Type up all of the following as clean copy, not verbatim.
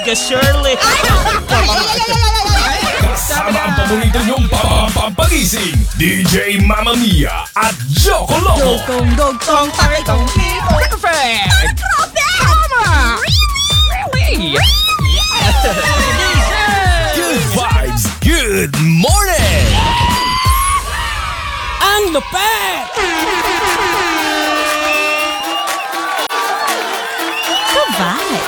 Shirley. Kasama ang paborito niyong pampagising, DJ Mamma Mia at Joko Loco. Dugtong, taritong, perfect. Tama. Really? Good vibes, good morning. Ang lupet. Vibes.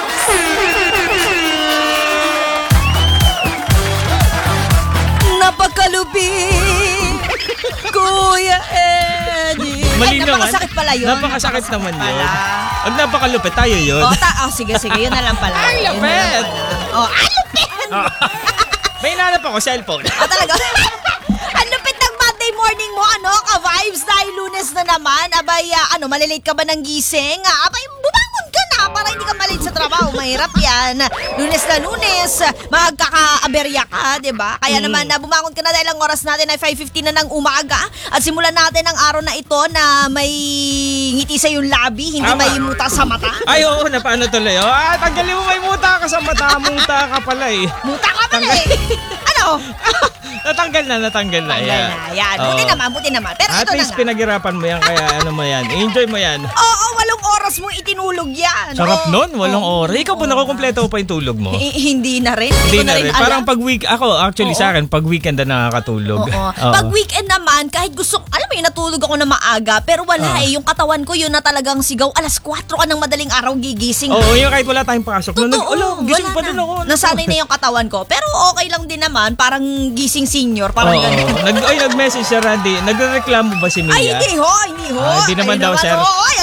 Napakalupit, Kuya Eddie. Mali naman. Napakasakit pala yun. Napakasakit naman yun. Ang napakalupit tayo yun. Sige, yun na lang pala. Ang lupit. Ang lupit. May nanap ako, cellphone. Talaga. Ang lupit ng Monday morning mo, ka-vibes, dahil Lunes na naman. Abay, malilate ka ba ng gising? Abay, bumangon ka na para hindi ka malate sa trabaho. Mahirap yan. Lunes na Lunes, magkaka-aberya ka, diba? Kaya naman, bumangon ka na dahil ang oras natin ay 5:50 na ng umaga. At simulan natin ang araw na ito na may ngiti sa yung labi, hindi may muta sa mata. Ay, oo, paano tuloy? Tanggalin mo, may muta ka sa mata. Muta ka pala eh. Muta ka pala eh. Natanggal na. Yan. Buti naman. Pero at ito na least nga. pinaghirapan mo yan, kaya mo yan. Enjoy mo yan. Oo, 8 oras mo itinulog yan. Sarap nun, 8 oras. Ikaw po nakukumpleto pa yung tulog mo. Hindi na rin. Hindi na rin. alam. Parang pag sa akin, pag weekend na nakakatulog. Oo. Pag weekend naman, kahit alam mo yun, natulog ako na maaga, pero wala yung katawan ko yun na talagang sigaw, alas 4 ka ng madaling araw gigising. Oo, yung kahit wala tayong pasok. Gising pa din ako. Nasanay na yung katawan ko. Pero okay lang din naman, parang gising senior, parang ganun. Nag-message si Randy. Nagreklamo ba si Mia? Ay, hindi ho. Hindi naman daw, sir.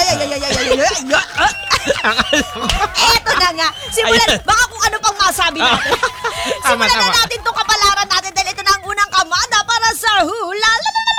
Eto na nga. Simulan, baka kung ano pang masabi natin. Simulan na natin itong kapalaran natin dahil ito na ang unang kamada para sa hula.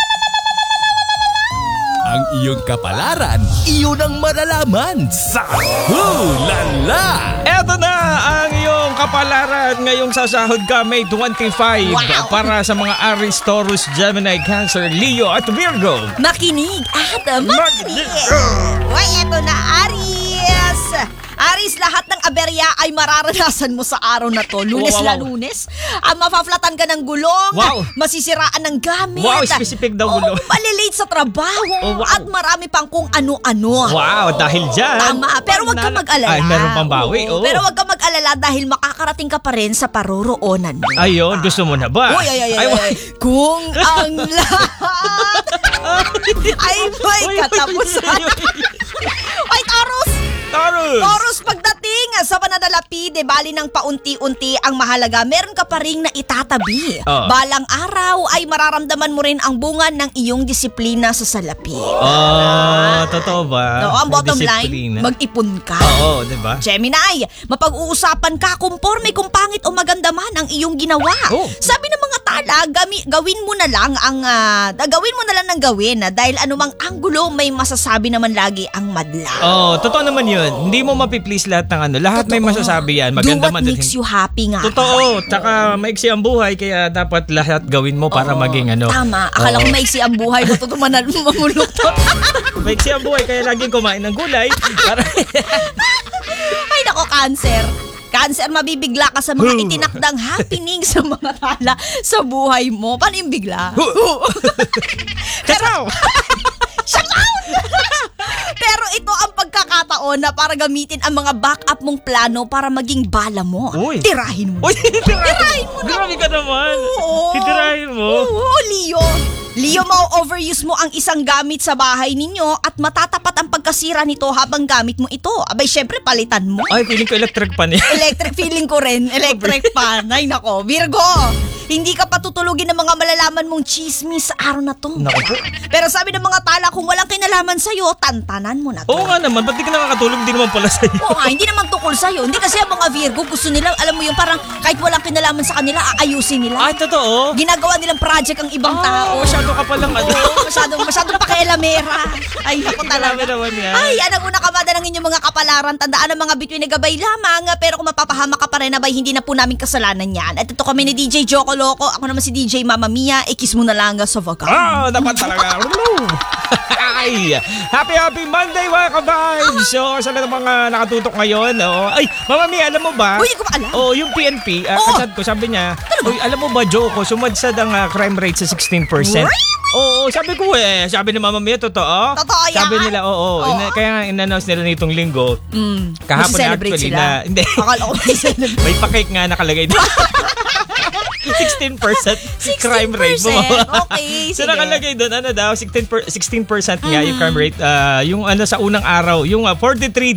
Ang iyong kapalaran, iyon ang malalaman sa Hulala. Eto na ang iyong kapalaran ngayong sasahod ka May 25 para sa mga Aries, Taurus, Gemini, Cancer, Leo at Virgo. Makinig at makinig. Uy, eto na, Aries. Aries, lahat ng aberya ay mararanasan mo sa araw na to. Lunes na Lunes. Mapaflatan ka ng gulong. Masisiraan ng gamit. Specific daw gulong. Malilate sa trabaho. At marami pang kung ano-ano. Dahil dyan. Tama, pero wag kang mag-alala. Ay, meron pang bawi. Pero wag kang mag-alala dahil makakarating ka pa rin sa paroroonan mo. Ayun, gusto mo na ba? Ay. Kung ang lahat ay may katapusan. Ay, Taurus, pagdating sa pananalapi, bali ng paunti-unti ang mahalaga, meron ka pa rin na itatabi. Balang araw ay mararamdaman mo rin ang bunga ng iyong disiplina sa salapi. Totoo ba? Ang bottom line, mag-ipon ka. Oo, diba? Gemini, mapag-uusapan ka kung pangit o maganda man ang iyong ginawa. Sabi ng mga tala, gawin mo na lang ng gawin dahil anumang anggulo may masasabi naman lagi ang madla. Totoo naman yun. Hindi mo mapiplease lahat ng lahat may masasabi yan. Maganda man. Do what makes you happy nga. Totoo. Tsaka maiksi ang buhay kaya dapat lahat gawin mo para maging Tama. Akala ko maiksi ang buhay mo. Totoo man mamuluktot. Maiksi ang buhay kaya laging kumain ng gulay. Ay nako, Cancer, mabibigla ka sa mga itinakdang happening sa mga tala sa buhay mo. Paano yung bigla? Pero ito ang pagkakataon na para gamitin ang mga backup mong plano para maging bala mo. Tirahin mo. Tirahin mo na. Grabe ka naman. Titirahin mo. Leo, ma-overuse mo ang isang gamit sa bahay ninyo at matatapat ang pagkasira nito habang gamit mo ito. Abay, syempre, palitan mo. Ay, feeling ko electric pan yan. Feeling ko rin, electric pan. Ay, nako. Virgo, hindi ka patutulugin ng mga malalaman mong chismis sa araw na to. Naku po. Pero sabi ng mga tala, kung walang kinalaman sa'yo, tantanan mo na to. Oo nga naman, ba't di ka nakakatulog? Hindi naman pala sa'yo. Oo nga, hindi naman tukol sa'yo. Hindi kasi ang mga Virgo, gusto nila, alam mo yung parang kahit walang kinalaman sa kanila, aayusin nila. Ay, totoo? Ginagawa nilang project ang ibang tao. Masyado ka palang masyadong pakialamera. Ay, naku talaga. Naman yan. Ay, anong una kamada ng inyong mga kapalaran. Tandaan ang mga bituin na gabay lamang. Pero kung mapapahama ka pa rin, abay, hindi na po namin kasalanan yan. At ito kami ni DJ Joko Loko. Ako naman si DJ Mama Mia. Ikis mo na lang sa vagam. Dapat talaga. Ay, happy Monday mga ka-vibes. So, sa lahat ng mga nakatutok ngayon. Ay, Mama Mia, alam mo ba? Uy, hindi ko pa alam. Yung PNP, kasad ko, sabi niya, uy, alam mo ba, Joko, sumadsad ang crime rate sa 16%. Oo, sabi ko sabi ni Mama Mia, totoo? Totoo yan? Sabi nila, oo. Kaya nga in-announce nila nitong linggo. Kahapon na Magse-celebrate actually sila. na, hindi. Akala ko may celebrate. May pa-cake nga nakalagay doon. 16% crime rate. 16%? Okay, So sige. nakalagay doon, 16% nga yung crime rate. Yung sa unang araw, yung 43